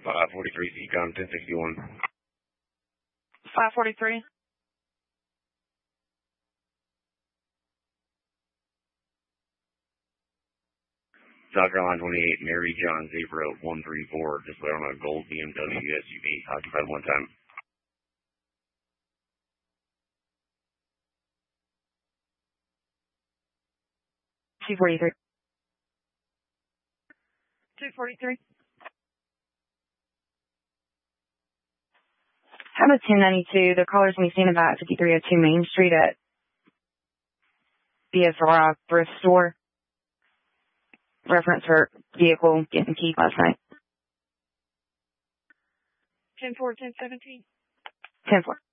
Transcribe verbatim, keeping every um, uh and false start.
five forty-three, Seacom ten sixty-one. five forty-three. South Carolina twenty-eight, Mary John Zebra one three four, just on a gold B M W S U V, occupied one time. two forty-three. two forty-three. How about ten ninety-two? The caller's going to be seen about fifty-three oh two Main Street at B S R Thrift Store. Reference for vehicle getting keyed last night. ten four, ten seventeen. ten four.